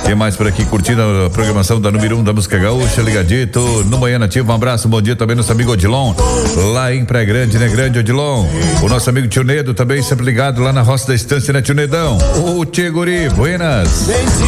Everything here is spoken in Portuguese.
Quem mais por aqui curtindo a programação da número 1 da música gaúcha, ligadito no Manhã Nativa. Um abraço, bom dia também nosso amigo Odilon, lá em Praia Grande, né? Grande Odilon. O nosso amigo Tio Nedo também sempre ligado lá na Roça da Estância, né, Tio Nedão? O Tchê Guri, buenas.